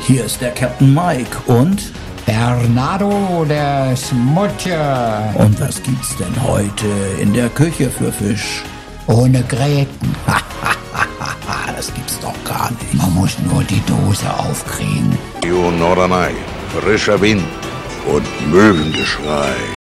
Hier ist der Captain Mike und Bernardo der Smutje. Und was gibt's denn heute in der Küche für Fisch? Ohne Gräten. Das gibt's doch gar nicht. Man muss nur die Dose aufkriegen. Norderney, frischer Wind und Möwengeschrei.